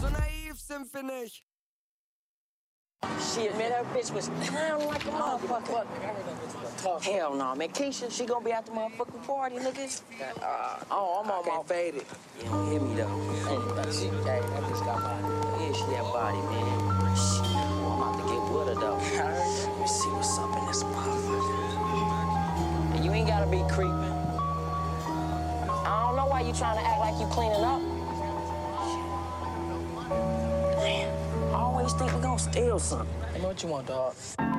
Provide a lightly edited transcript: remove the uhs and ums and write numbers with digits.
So naiv sind wir nicht. Shit, man, that bitch was clowning like a motherfucker. Hell no, man. Keisha, she gonna be at the motherfucking party, nigga. I'm on my fade it. You don't hear me, though. Hey, that bitch got body. Yeah, she got body, man. Shit, I'm about to get with her, though. Let me see what's up in this motherfucker. And you ain't gotta be creeping. I don't know why you trying to act like you cleaning up. Damn. I always think we gonna steal something. Hey, what you want, dog?